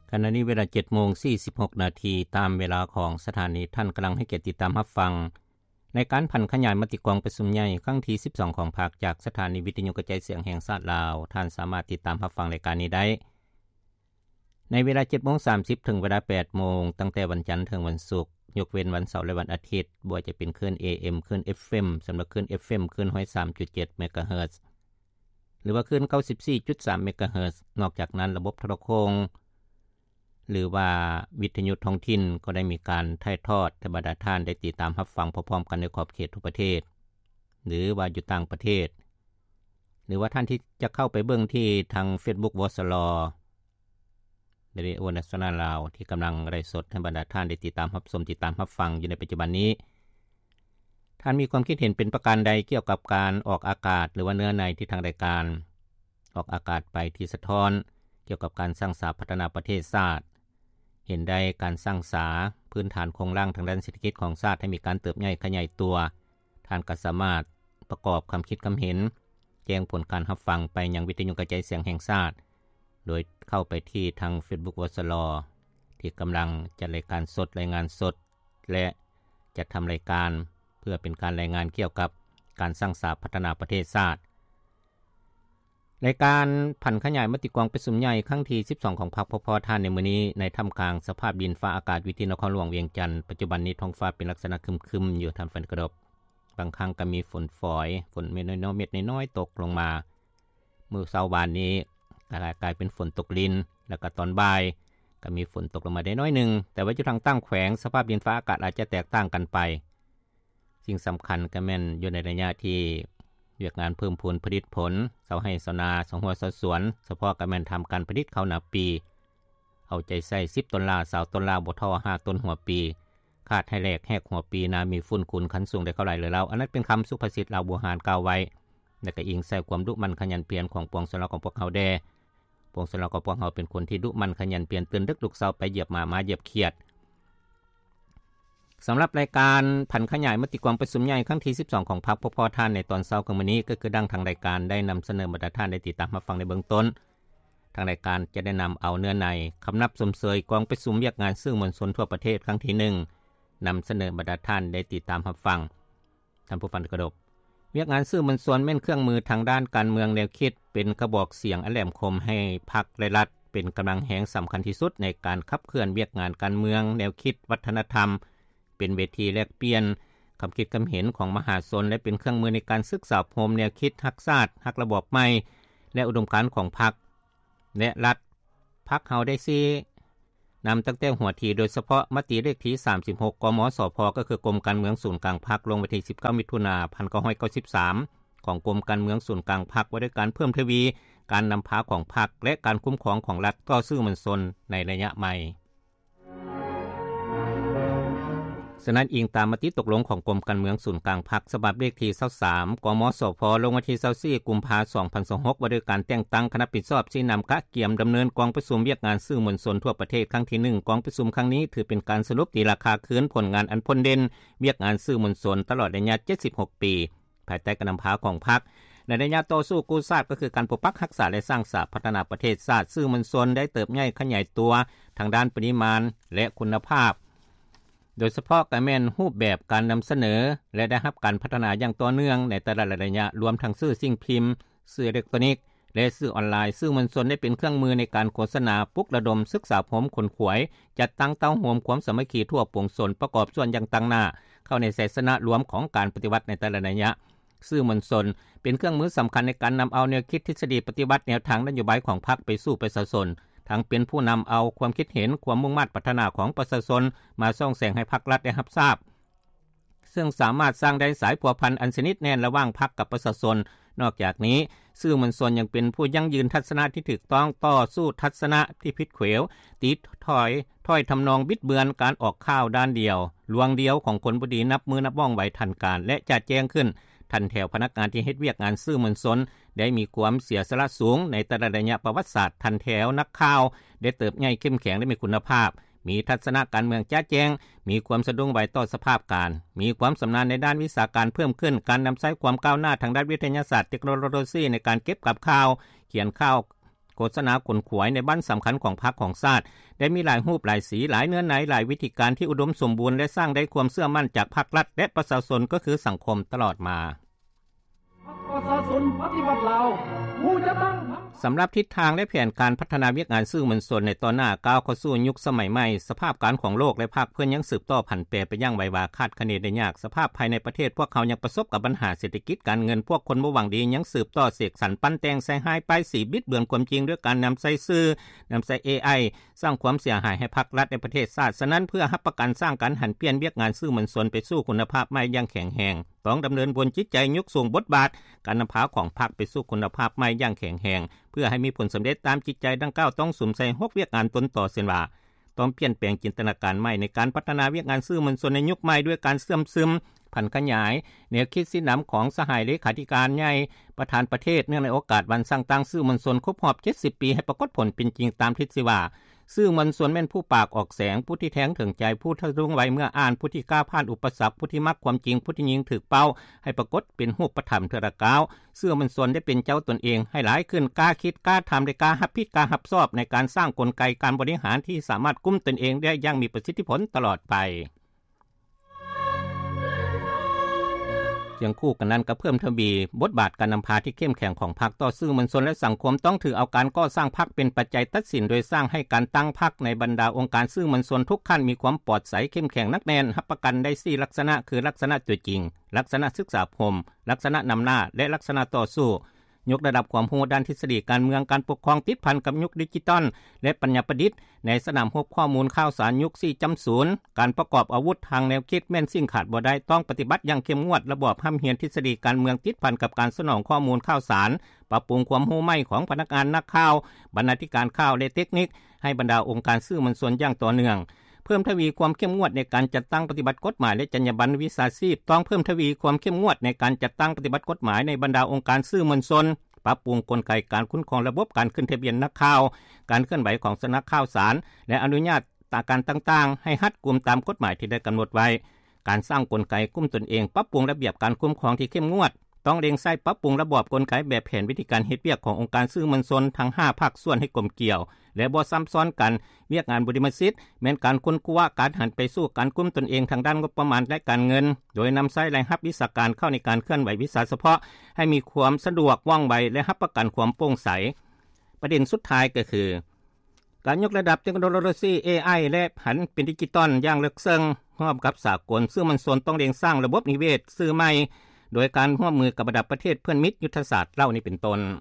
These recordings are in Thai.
ขณะนี้เวลา 7:46 นาทีตามเวลาของสถานีท่านกำลังให้เกียรติติดตามรับฟังในการพันขยายมติกองประชุมใหญ่ครั้งที่12ของภาคจากสถานีวิทยุกระจายเสียงแห่งชาติลาวท่านสามารถติดตามรับฟังรายการนี้ได้ในเวลา 7:30 ถึงเวลา 8:00 ตั้งแต่วันจันทร์ถึงวันศุกร์ยกเว้นวันเสาร์และวันอาทิตย์บ่ว่าจะเป็นคลื่น AM คลื่น FM สำหรับคลื่น FM คลื่น 103.7 เมกะเฮิรตซ์หรือว่าคลื่น 94.3 เมกะเฮิรตซ์นอกจากนั้นระบบโทรโคงหรือว่าวิทยุท้องถิ่นก็ได้มีการถ่ายทอดให้บรรดาท่านได้ติดตามรับฟังพร้อมๆกันในขอบเขตทุกประเทศหรือว่าอยู่ต่างประเทศหรือว่าท่านที่จะเข้าไปเบิ่งที่ทาง Facebook วสลRadio National ลาวที่กำลังไลฟ์สดให้บรรดาท่านได้ติดตามรับชมติดตามรับฟังอยู่ในปัจจุบันนี้ท่านมีความคิดเห็นเป็นประการใดเกี่ยวกับการออกอากาศหรือว่าเนื้อในที่ทางรายการออกอากาศไปที่สะท้อนเกี่ยวกับการสร้างสรรค์พัฒนาประเทศชาติเห็นได้การสร้างสาพื้นฐานโครงร่างทางด้านเศรษฐกิจของชาติให้มีการเติบใหญ่ขยายตัวท่านก็สามารถประกอบความคิดความเห็นแจ้งผลการรับฟังไปยังวิทยุกระจายเสียงแห่งชาติโดยเข้าไปที่ทาง Facebook วสลที่กำลังจัดรายการสดรายงานสดและจัดทำรายการเพื่อเป็นการรายงานเกี่ยวกับการสร้างสรรค์พัฒนาประเทศชาติรายการผันขยายมติกองประชุมใหญ่ครั้งที่12ของพรรคพพท่านในมื้อนี้ในท่ามกลางสภาพดินฟ้าอากาศวิที่นครหลวงเวียงจันทน์ปัจจุบันนี้ท้องฟ้าเป็นลักษณะครึมๆอยู่ท่านฟันกระดบบางครั้งก็มีฝนฝอยฝนเม็ดน้อยๆเม็ดน้อยๆตกลงมามื้อเช้าวานนี้กลายเป็นฝนตกลินแล้วก็ตอนบ่ายก็มีฝนตกลงมาได้น้อยนึงแต่ว่าอยู่ทางตั้งแขวงสภาพดินฟ้าอากาศอาจจะแตกต่างกันไปสิ่งสำคัญก็แม่นอยู่ในระยะที่เวียกงานเพิ่มพูนผลิตผลเสาให้สนาสองหัวสวนเฉพาะก็แม่นทำการผลิตข้าวหน้าปีเอาใจใส่10ต้นลา20ต้นลาบ่ทอ5ต้นหัวปีคาดให้แลกแหกหัวปีนามีฝุ่นคุณคันสูงได้เท่าไหร่เลยแล้วอันนั้นเป็นคำสุภาษิตลาวโบราณกล่าวไว้และก็อิงใส่ความดุมันขยันเปลี่ยนของปวงชนของพวกเฮาแดปวงชนของพวกเฮาเป็นคนที่ดุมันขยันเปลี่ยนตื่นดึกลุกเช้าไปเหยียบมาเหยียบเขียดสำหรับรายการผันขยายมติกองประชุมใหญ่ครั้งที่12ของพรรคพพท่านในตอนเช้าของมื้อนี้ก็คือดังทางรายการได้นำเสนอบรรดาท่านได้ติดตามรับฟังในเบื้องต้นทางรายการจะได้นำเอาเนื้อในคำนับสมเสยกองประชุมเวียกงานสื่อมวลชนทั่วประเทศครั้งที่1นำเสนอบรรดาท่านได้ติดตามรับฟังท่านผู้ฟังกระดบเวียกงานสื่อมวลชนแม่นเครื่องมือทางด้านการเมืองแนวคิดเป็นกระบอกเสียงอันแหลมคมให้พรรคและรัฐเป็นกำลังแหงสำคัญที่สุดในการขับเคลื่อนเวียกงานการเมืองแนวคิดวัฒนธรรมเป็นเวทีแลกเปลี่ยนความคิดความเห็นของมหาชนและเป็นเครื่องมือในการศึกษาโฮมแนวคิดฮักชาติฮักระบอบใหม่และอุดมการณ์ของพรรคและรัฐพรรคเฮาได้ซี่นำตั้งแต่หัวทีโดยเฉพาะมติเลขที่36กมสพก็คือกรมการเมืองศูนย์กลางพรรคลงวันที่19มิถุนายน1993ของกรมการเมืองศูนย์กลางพรรคว่าด้วยการเพิ่มทวีการนำพาของพรรคและการคุ้มครองของรัฐต่อสื่อมวลชนในระยะใหม่ฉะนั้นอิงตามมติตกลงของกรมการเมืองศูนย์กลางพรรคฉบับเลขที่23กมสพลงวันที่24กุมภาพันธ์2026ว่าด้วยการแต่งตั้งคณะผิดชอบที่นำกะเกี่ยมดำเนินกองประชุมเวียกงานสื่อมวลชนทั่วประเทศครั้งที่1กองประชุมครั้งนี้ถือเป็นการสรุปตีราคาคืนผลงานอันพ้นเด่นเวียกงานสื่อมวลชนตลอดระยะ76ปีภายใต้การนำพาของพรรคในระยะต่อสู้กู้ชาติก็คือการปกปักรักษาและสร้างสรรค์พัฒนาประเทศชาติสื่อมวลชนได้เติบใหญ่ขยายตัวทางด้านปริมาณและคุณภาพโดยเฉพาะการแม่นรูปแบบการนำเสนอและได้รับการพัฒนาอย่างต่อเนื่องในแต่ละระยะรวมทั้งสื่อสิ่งพิมพ์สื่ออิเล็กทรอนิกส์และสื่อออนไลน์สื่อมวลชนได้เป็นเครื่องมือในการโฆษณาปลุกระดมศึกษาผมขนขวยจัดตั้งเต้าโฮมความสามัคคีทั่วปวงชนประกอบส่วนอย่างตั้งหน้าเข้าในศาสนารวมของการปฏิวัติในแต่ละระยะสื่อมวลชนเป็นเครื่องมือสำคัญในการนำเอาแนวคิดทฤษฎีปฏิบัติแนวทางนโยบายของพรรคไปสู่ประชาชนทั้งเป็นผู้นำเอาความคิดเห็นความมุ่งมั่นพัฒนาของประชาชนมาส่องแสงให้พรรครัฐได้รับทราบซึ่งสามารถสร้างได้สายพัวพันอันสนิทแน่นระหว่างพรรคกับประชาชนนอกจากนี้สื่อมวลชนยังเป็นผู้ยั่งยืนทัศนะที่ถูกต้องต่อสู้ทัศนะที่ผิดเขวติดถ้อยทำนองบิดเบือนการออกข่าวด้านเดียวลวงเดียวของคนบ่ดีนับมือนับว่องไวทันการและจะแจ้งขึ้นทันแถวพนักงานที่เฮ็ดเวียกงานสื่อมวลชนได้มีความเสียสละสูงในแต่ละระยะประวัติศาสตร์ทันแถวนักข่าวได้เติบใหญ่เข้มแข็งและมีคุณภาพมีทัศนะการเมืองแจ้งมีความสะดุ้งไหวต่อสภาพการมีความสำนาญในด้านวิชาการเพิ่มขึ้นการนำใช้ความก้าวหน้าทางด้านวิทยาศาสตร์เทคโนโลยีในการเก็บกับข่าวเขียนข่าวโฆษณาขนขวยในบ้านสำคัญของพรรคของชาติได้มีหลายรูปหลายสีหลายเนื้อในหลายวิธีการที่อุดมสมบูรณ์และสร้างได้ความเชื่อมั่นจากภาครัฐและประชาชนก็คือสังคมตลอดมาประชาชนปฏิบัติลาวผู้จะตั้งสำหรับทิศทางและแผนการพัฒนาเวียกงานสื่อมวลชนในตอนหน้าก้าวเข้าสู่ยุคสมัยใหม่สภาพการของโลกและภาคเพื่อนยังสืบต่อผันแปรไปอย่างไวว่าคาดคะเนได้ยากสภาพภายในประเทศพวกเขายังประสบกับปัญหาเศรษฐกิจการเงินพวกคนบ่หวังดียังสืบต่อเสกสรรปั้นแต่งใส่หายป้ายสีบิดเบือนความจริงด้วยการนำใส่สื่อนำใส่ AI สร้างความเสียหายให้ภาครัฐในประเทศชาติฉะนั้นเพื่อรับประกันสร้างการหันเปลี่ยนเวียกงานสื่อมวลชนไปสู่คุณภาพใหม่อย่างแข็งแรงต้องดำเนินบนจิตใจยกสูงบทบาทการนำพาของพรรคไปสู่คุณภาพใหม่อย่างแข็งแรงเพื่อให้มีผลสำเร็จตามจิตใจดังกล่าวต้องสวมใส่6เวียกงานตนต่อเสียว่าต้องเปลี่ยนแปลงจินตนาการใหม่ในการพัฒนาเวียกงานสื่อมวลชนในยุคใหม่ด้วยการเสื่อมซึมผันขยายแนวคิดสิ้นน้ำของสหายเลขาธิการใหญ่ประธานประเทศเนื่องในโอกาสวันสร้างตั้งสื่อมวลชนครบรอบ70ปีให้ปรากฏผลเป็นจริงตามทิศสิว่าสื่อมวลชนแม่นผู้ปากออกแสงผู้ที่แทงถึงใจผู้ทะลุงไว้เมื่ออ่านผู้ที่กล้าผ่านอุปสรรคผู้ที่มักความจริงผู้ที่ยิงถึกเป้าให้ปรากฏเป็นรูปธรรมเทระก้าวสื่อมวลชนได้เป็นเจ้าตนเองให้หลายขึ้นกล้าคิดกล้าทำได้กล้ารับผิดกล้ารับชอบในการสร้างกลไกการบริหารที่สามารถกุมตนเองได้อย่างมีประสิทธิผลตลอดไปยังคู่กันนั้นก็เพิ่มทวีบทบาทการนำพาที่เข้มแข็งของพรรคต่อสื่อมวลชนและสังคมต้องถือเอาการก่อสร้างพรรคเป็นปัจจัยตัดสินโดยสร้างให้การตั้งพรรคในบรรดาองค์การสื่อมวลชนทุกขั้นมีความปลอดใสเข้มแข็งนักแน่นรับประกันได้4ลักษณะคือลักษณะตัวจริงลักษณะศึกษาพรมลักษณะนำหน้าและลักษณะต่อสู้ยกระดับความรู้ด้านทฤษฎีการเมืองการปกครองติดพันกับยุคดิจิทัลและปัญญาประดิษฐ์ในสนามรบข้อมูลข่าวสารยุค 4.0 การประกอบอาวุธทางแนวคิดแม่นสิ่งขาดบ่ได้ต้องปฏิบัติอย่างเข้มงวดระบอบห้ามเหียนทฤษฎีการเมืองติดพันกับการสนองข้อมูลข่าวสารปรับปรุงความรู้ใหม่ของพนักงานนักข่าวบรรณาธิการข่าวและเทคนิคให้บรรดาองค์การสื่อมวลชนอย่างต่อเนื่องเพิ่มทวีความเข้มงวดในการจัดตั้งปฏิบัติกฎหมายและจรรยาบรรณวิชาชีพต้องเพิ่มทวีความเข้มงวดในการจัดตั้งปฏิบัติกฎหมายในบรรดาองค์การสื่อมวลชนปรับปรุงกลไกการคุ้มครองระบบการขึ้นทะเบียนนักข่าวการเคลื่อนไหวของสำนักข่าวสารและอนุญาตการต่างๆให้รัดกุมตามกฎหมายที่ได้กำหนดไว้การสร้างกลไกคุ้มตนเองปรับปรุงระเบียบการคุ้มครองที่เข้มงวดต้องเร่งใช้ปรับปรุงระบบกลไกแบบแผนวิธีการเฮ็ดเวียกขององค์การสื่อมวลชนทั้ง5ภาคส่วนให้กลมเกี่ยวและบ่ซ้ำซ้อนกันเวียกงานบริมสิทธิ์แม้นการค้นคว้าการหันไปสู่การคุ้มตนเองทางด้านงบประมาณและการเงินโดยนำใช้แรงรับวิชาการเข้าในการเคลื่อนไหววิสาเฉพาะให้มีความสะดวกว่องไวและรับประกันความโปร่งใสประเด็นสุดท้ายก็คือการยกระดับเทคโนโลยี AI และหันเป็นดิจิตอลอย่างลึกซึ้งร่วมกับสากลสื่อมวลชนต้องเร่งสร้างระบบนิเวศสื่อใหม่โดยการร่วมมือกับบรรดาประเทศเพื่อนมิตรยุทธศาสตร์เหล่านี้เป็นต้น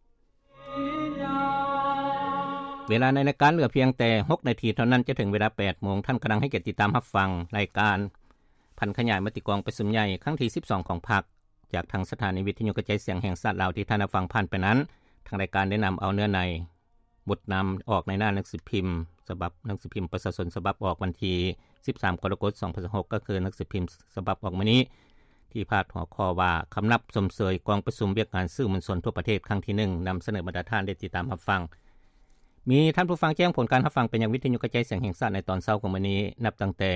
เวลาในรายการเหลือเพียงแต่6นาทีเท่านั้นจะถึงเวลา 8 โมงท่านกำลังให้เกียรติติดตามรับฟังรายการพันขยายมติกองประชุมใหญ่ครั้งที่12ของพรรคจากทางสถานีวิทยุกระจายเสียงแห่งชาติลาวที่ท่านฟังผ่านไปนั้นทางรายการได้นำเอาเนื้อในบทนำออกในหน้าหนังสือพิมพ์ฉบับหนังสือพิมพ์ประชาชนฉบับออกวันที่13กรกฎาคม2016ก็คือหนังสือพิมพ์ฉบับออกมื้อนี้ที่พาดหัวข้อว่าคำนับสมเสยกองประชุมเวียกงานสื่อมวลชนทั่วประเทศครั้งที่1นำเสนอบรรดาท่านได้ติดตามรับฟังมีท่านผู้ฟังแจ้งผลการรับฟังเป็นอย่างวิทยุกระจายเสียงแห่งชาติในตอนเช้าของมื้อนี้นับตั้งแต่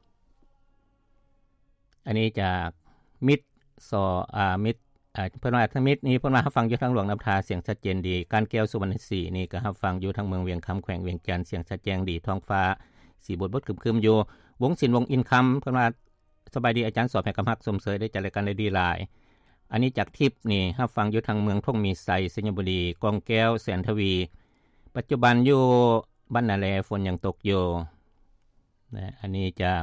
อันนี้จากมิตรมิตรเพิ่นว่าทั้งมิตรนี้เพิ่นว่ารับฟังอยู่ทางหลวงน้ำทาเสียงชัดเจนดีการแก้วสุวรรณศรีนี่ก็รับฟังอยู่ทางเมืองเวียงคำแขวงเวียงจันทน์เสียงชัดแจ้งดีท้องฟ้าสีบดครึมๆอยู่วงศิลป์วงอินคำเพิ่นว่าสบายดีอาจารย์สอบให้กำฮักสมเสยได้จัดรายการได้ดีหลายอันนี้จากทิพย์นี่รับฟังอยู่ทางเมืองท่งมีไสสัญบุรีกองแก้วแสนทวีปัจจุบันอยู่บ้านนาแลฝนยังตกอยู่นะอันนี้จาก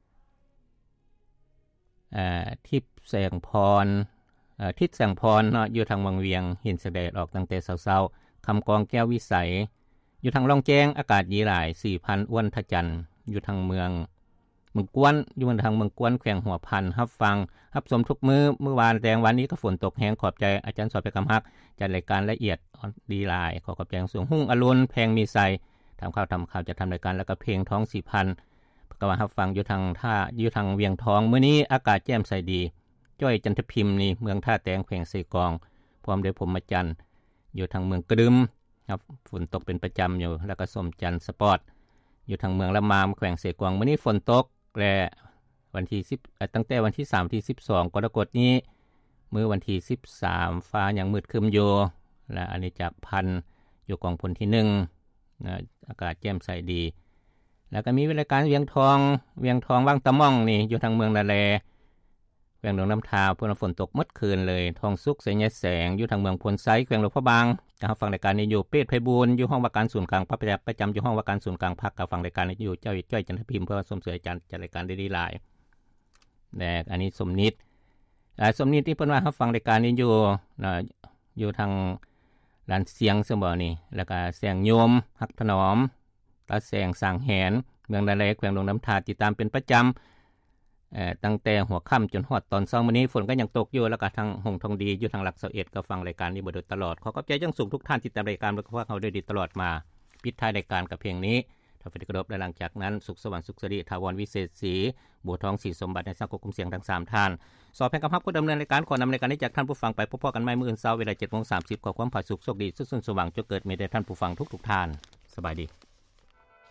ทิพย์แสงพรทิศแสงพรเนาะอยู่ทางวังเวียงเห็นแสดงออกตั้งแต่เช้าๆคำกองแก้ววิสัยอยู่ทางล่องแจ้งอากาศดีหลาย 4,000 อ้วนทะจันอยู่ทางเมืองกวนอยู่ทางเมืองกวนแขวงหัวพันรับฟังรับชมทุกมื้อวานแดงวันนี้ก็ฝนตกแห้งขอบใจอาจารย์สอบไปกำฮักจัดรายการละเอียดดีหลายขอบใจสูงหุ่งอรุณแพงมีไสทำข่าวจะทำรายการแล้วก็เพลงท้อง 4,000 ก็ว่ารับฟังอยู่ทางเวียงทองมื้อนี้อากาศแจ่มใสดีจ้อยจันทพิมพ์นี่เมืองท่าแตงแขวงไสกองพร้อมด้วยผมจันทร์อยู่ทางเมืองกระดึมครับฝนตกเป็นประจำอยู่แล้วก็ส้มจันทร์สปอร์ตอยู่ทางเมืองละมามแขวงไสกองมื้อนี้ฝนตกและวันที่10ตั้งแต่วันที่3ที่12กรกฎาคมนี้มื้อวันที่13ฟ้ายังมืดครึ้มอยู่และอันนี้จากพันอยู่กองพลที่1นะอากาศแจ่มใสดีแล้วก็มีรายการเวียงทองวังตะม่องนี่อยู่ทางเมืองนาแลแขวงหนองน้ำทาวฝนตกหมดคืนเลยทองสุกเสยแสงอยู่ทางเมืองพลไซแขวงหลวงพระบางก็ฟังรายการนี้อยู่เปรตไพบูลย์อยู่ห้องว่าการศูนย์กลางประจำอยู่ห้องว่าการศูนย์กลางภาคก็ฟังรายการนี้อยู่เจ้าจ้อยจันทพิมพ์เพื่อสมเสยอาจารย์จัดรายการดีๆหลายแต่อันนี้สมนิดที่เพิ่นว่าเฮาฟังรายการนี้อยู่ทางร้านเสียงซั่นบ่นี่แล้วก็แสงโยมฮักถนอมตาแสงสร้างแหนเมืองนาแลแขวงหนองน้ำทาติดตามเป็นประจำตั้งแต่หัวค่ำจนฮอดตอนเช้ามื้อนี้ฝนก็ยังตกอยู่แล้วก็ทางหงทองดีอยู่ทางหลัก21ก็ฟังรายการนี้บ่โดยตลอดขอขอบใจอย่างสูงทุกท่านที่ติดตามรายการและพวกเฮาได้ดีตลอดมาปิดท้ายรายการกับเพลงนี้ถ้าไปกระดบและหลังจากนั้นสุขสวรรค์สุขสิริถาวรวิเศษศรีบัวทองศรีสมบัติในสังคมเสียงทั้ง3ท่านสอบแห่งกับฮับผู้ดำเนินรายการขอนำรายการนี้จากท่านผู้ฟังไปพบกันใหม่มื้ออื่นเช้าเวลา 7:30 ขอความผาสุกโชคดีสุขสว่างจงเกิดมีแด่ท่านผู้ฟังทุกๆท่านสบายดี